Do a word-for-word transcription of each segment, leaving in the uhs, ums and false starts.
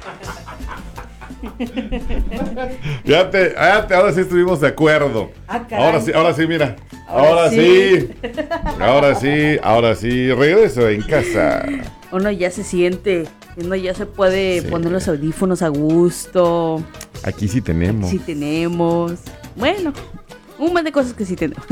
Ya te, ya te, ahora sí estuvimos de acuerdo. Ah, ahora sí, ahora sí, mira. Ahora Ahora, sí. sí. Ahora sí, ahora sí. Regreso en casa. Uno ya se siente, uno ya se puede Sí. poner los audífonos a gusto. Aquí sí tenemos. Sí tenemos. Bueno, un montón de cosas que sí tenemos.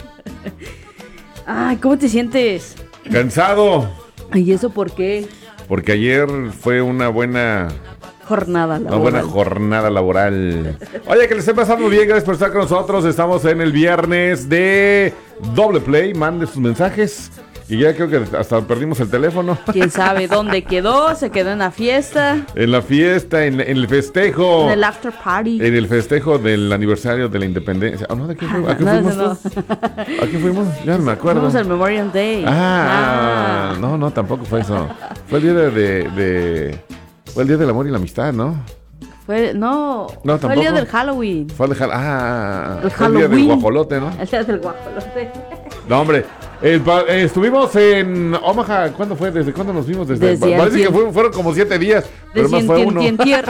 Ay, ¿cómo te sientes? Cansado. ¿Y eso por qué? Porque ayer fue una buena, Jornada una laboral. buena jornada laboral. Oye, que les esté pasando bien. Gracias por estar con nosotros. Estamos en el viernes de Doble Play. Mande sus mensajes. Y ya creo que hasta perdimos el teléfono. ¿Quién sabe dónde quedó? Se quedó en la fiesta, En la fiesta, en, en el festejo. en el after party. En el festejo del aniversario de la independencia. Oh, no, ¿de qué fue? ¿A qué No, fuimos? no, no. todos? ¿A qué fuimos? Ya no me acuerdo. Fuimos al Memorial Day. Ah, Ah. no, no, tampoco fue eso. Fue el día de, de, de- Fue el día del amor y la amistad, ¿no? Fue, no, No, fue el día tampoco. del Halloween. Fue el de Hal- Ah, El fue el día del Halloween. guajolote, ¿no? El día del guajolote. No, hombre. El pa- eh, estuvimos en Omaha. ¿Cuándo fue? ¿Desde cuándo nos vimos? Desde, Desde parece que antier. fue- fueron como siete días, pero De más fue uno. cien, tien,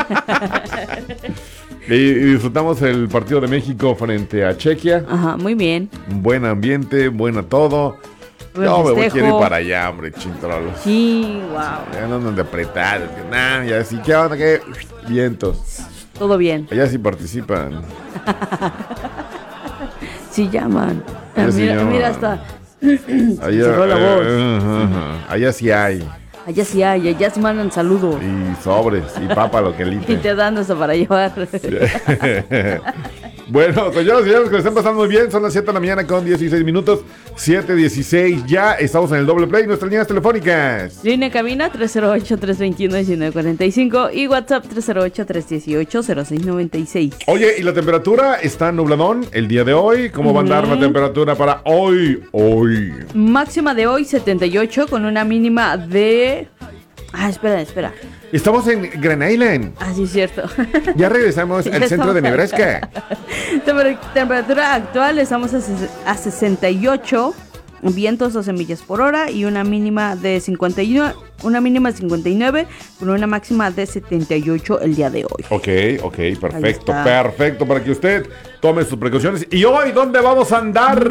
Y, y disfrutamos el partido de México frente a Chequia. Ajá, muy bien. Buen ambiente, buena todo. Buen No, me voy, festejo. quiero ir para allá, hombre, chintrolos. Sí, wow. Ya no andan de apretados, que nada, ya sí, ¿qué onda? ¿Qué? Vientos. Todo bien. Allá sí participan. Sí llaman. Ya sí mira, llaman. mira hasta. Allá, Cerró la voz. eh, ajá, ajá. Allá sí hay. Allá sí hay, allá sí mandan saludos. Y sobres, y papa lo que Y lite. te dan hasta para llevar. Bueno, señoras y señores, que lo estén pasando muy bien. Son las siete de la mañana con dieciséis minutos. siete dieciséis ya. Estamos en el Doble Play. Nuestras líneas telefónicas. Línea cabina tres cero ocho, tres dos uno, uno nueve cuatro cinco y WhatsApp tres cero ocho, tres uno ocho, cero seis nueve seis. Oye, y la temperatura está nubladón el día de hoy. ¿Cómo va a andar la temperatura para hoy? Hoy. Máxima de hoy setenta y ocho con una mínima de... Ah, espera, espera. Estamos en Grand Island. Ah, sí, es cierto. Ya regresamos al Ya centro de estamos Nebraska. Temper- Temperatura actual, estamos a, ses- a sesenta y ocho, vientos doce millas por hora y una mínima de cincuenta y uno, una mínima de cincuenta y nueve con una máxima de setenta y ocho el día de hoy. Ok, ok, perfecto, está. perfecto, para que usted tome sus precauciones. ¿Y hoy dónde vamos a andar?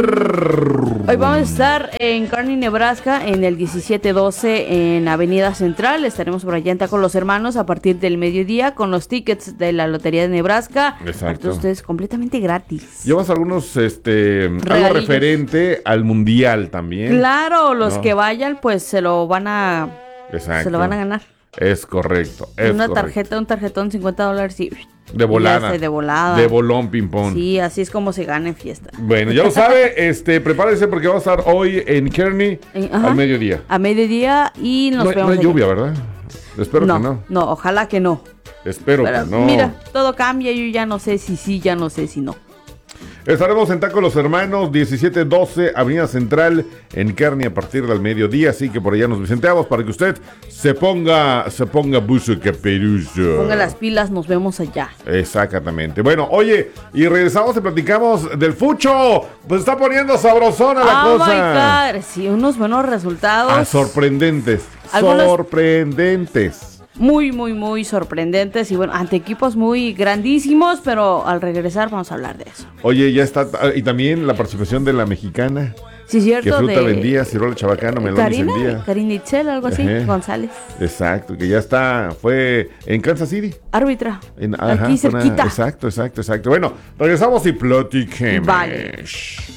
Hoy vamos a estar en Kearney, Nebraska, en el diecisiete doce en Avenida Central. Estaremos por allá en Taco Los Hermanos a partir del mediodía con los tickets de la Lotería de Nebraska. Exacto. Para todos ustedes completamente gratis. Llevas algunos, este, algo Regalillos. referente al mundial también. Claro, los No. que vayan pues se lo van a... Exacto. Se lo van a ganar. Es correcto, es Una correcto. tarjeta, un tarjetón, cincuenta dólares y... De volada. Ya sé, de volada. De bolón ping-pong. Sí, así es como se gana en fiesta. Bueno, ya lo sabe, este, prepárese porque vamos a estar hoy en Kearney En- ajá. al mediodía. A mediodía y nos No, no vemos hay allá. lluvia, ¿verdad? Espero no, que no. no, ojalá que no. Espero Pero que no. mira, todo cambia, yo ya no sé si sí, ya no sé si no. Estaremos en Taco Los Hermanos, diecisiete doce, Avenida Central, en Kearney a partir del mediodía, así que por allá nos vicenteamos para que usted se ponga, se ponga buzo caperuso. Ponga las pilas, nos vemos allá. Exactamente. Bueno, oye, y regresamos y platicamos del fucho. Pues está poniendo sabrosona la Oh cosa. my God, sí, unos buenos resultados. Ah, sorprendentes. Algunos- Sorprendentes. Muy, muy, muy sorprendentes y bueno, ante equipos muy grandísimos, pero al regresar vamos a hablar de eso. Oye, ya está. Y también la participación de la mexicana. Sí, cierto. Que fruta de vendía, ciruela chabacano, melón Karina, encendía. Karina Itzel, algo así, Ajá. González. Exacto, que ya está. Fue en Kansas City. Árbitra. En, ajá, aquí fue una- cerquita. exacto, exacto, exacto. Bueno, regresamos y platiquemos. Vale.